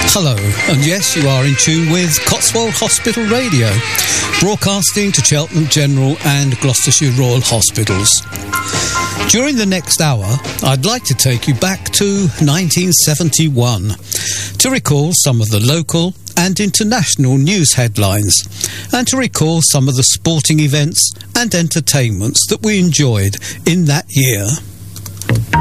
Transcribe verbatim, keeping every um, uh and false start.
Hello, and yes, you are in tune with Cotswold Hospital Radio, broadcasting to Cheltenham General and Gloucestershire Royal Hospitals. During the next hour, I'd like to take you back to nineteen seventy-one to recall some of the local and international news headlines, and to recall some of the sporting events and entertainments that we enjoyed in that year.